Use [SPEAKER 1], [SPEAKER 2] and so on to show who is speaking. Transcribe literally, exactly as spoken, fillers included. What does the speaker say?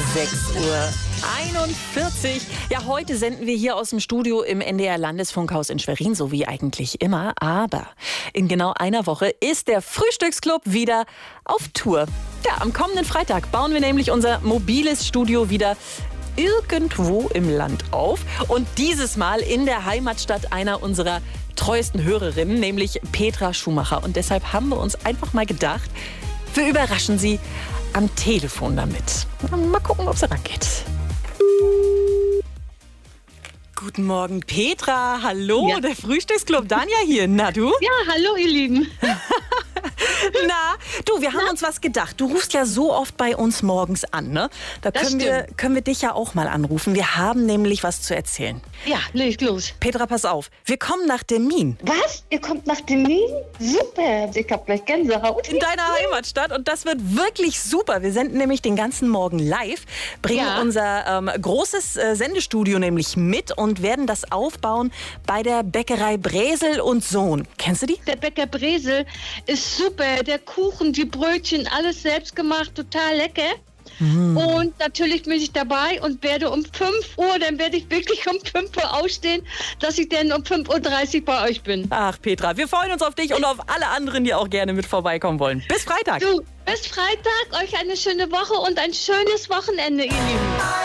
[SPEAKER 1] sechs Uhr einundvierzig. Ja, heute senden wir hier aus dem Studio im N D R-Landesfunkhaus in Schwerin, so wie eigentlich immer. Aber in genau einer Woche ist der Frühstücksclub wieder auf Tour. Ja, am kommenden Freitag bauen wir nämlich unser mobiles Studio wieder irgendwo im Land auf. Und dieses Mal in der Heimatstadt einer unserer treuesten Hörerinnen, nämlich Petra Schumacher. Und deshalb haben wir uns einfach mal gedacht, wir überraschen sie am Telefon damit. Mal gucken, ob sie rangeht. Guten Morgen, Petra. Hallo, ja. Der Frühstücksclub. Danja hier. Na, du?
[SPEAKER 2] Ja, hallo, ihr Lieben.
[SPEAKER 1] Na, du, wir haben Na? uns was gedacht. Du rufst ja so oft bei uns morgens an, ne? Da können wir, können wir dich ja auch mal anrufen. Wir haben nämlich was zu erzählen.
[SPEAKER 2] Ja, leg los.
[SPEAKER 1] Petra, pass auf. Wir kommen nach Demmin.
[SPEAKER 2] Was? Ihr kommt nach Demmin? Super. Ich hab gleich Gänsehaut.
[SPEAKER 1] In deiner Heimatstadt. Und das wird wirklich super. Wir senden nämlich den ganzen Morgen live, bringen
[SPEAKER 2] Ja.
[SPEAKER 1] unser ähm, großes äh, Sendestudio nämlich mit und werden das aufbauen bei der Bäckerei Bresel und Sohn. Kennst du die?
[SPEAKER 2] Der Bäcker Bresel ist super. Der Kuchen, die Brötchen, alles selbst gemacht, total lecker. Mm. Und natürlich bin ich dabei und werde um fünf Uhr, dann werde ich wirklich um fünf Uhr aufstehen, dass ich dann um fünf Uhr dreißig bei euch bin.
[SPEAKER 1] Ach, Petra, wir freuen uns auf dich und auf alle anderen, die auch gerne mit vorbeikommen wollen. Bis Freitag.
[SPEAKER 2] Du, bis Freitag, euch eine schöne Woche und ein schönes Wochenende, ihr Lieben.